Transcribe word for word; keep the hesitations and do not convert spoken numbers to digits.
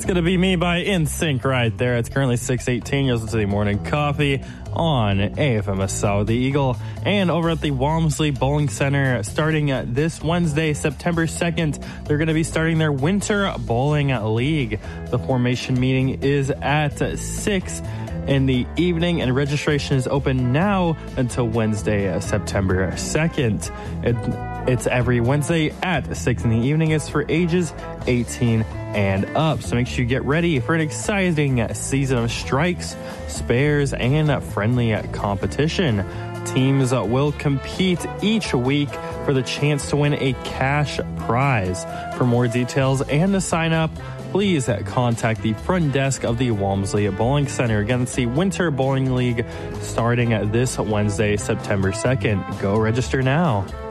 It's going to be me by In Sync right there. It's currently six eighteen. You're listening to the Morning Coffee on A F M S South the Eagle. And over at the Walmsley Bowling Center, starting this Wednesday, September second, they're going to be starting their Winter Bowling League. The formation meeting is at six in the evening, and registration is open now until Wednesday, September second. It, it's every Wednesday at six in the evening. It's for ages eighteen and up. So make sure you get ready for an exciting season of strikes, spares, and friendly competition. Teams will compete each week for the chance to win a cash prize. For more details and to sign up, please contact the front desk of the Walmsley Bowling Center. Again, it's the Winter Bowling League starting this Wednesday, September second. Go register now.